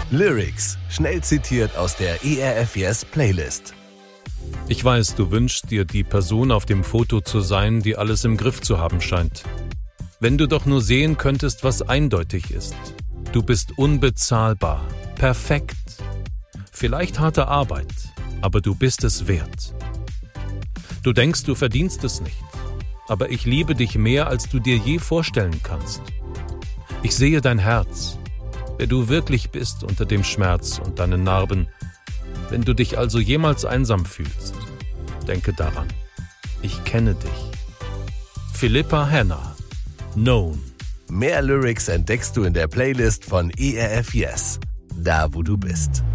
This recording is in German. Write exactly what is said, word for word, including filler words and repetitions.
Lyrics, schnell zitiert aus der E R F Yes Playlist. Ich weiß, du wünschst dir, die Person auf dem Foto zu sein, die alles im Griff zu haben scheint. Wenn du doch nur sehen könntest, was eindeutig ist. Du bist unbezahlbar, perfekt. Vielleicht harte Arbeit, aber du bist es wert. Du denkst, du verdienst es nicht, aber ich liebe dich mehr, als du dir je vorstellen kannst. Ich sehe dein Herz, wer du wirklich bist unter dem Schmerz und deinen Narben. Wenn du dich also jemals einsam fühlst, denke daran, ich kenne dich. Philippa Hanna, Known. Mehr Lyrics entdeckst du in der Playlist von E R F Yes, da wo du bist.